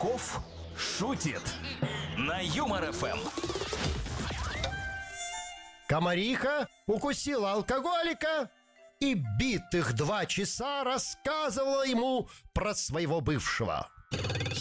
Качков шутит на Юмор ФМ. Комариха укусила алкоголика и битых 2 часа рассказывала ему про своего бывшего.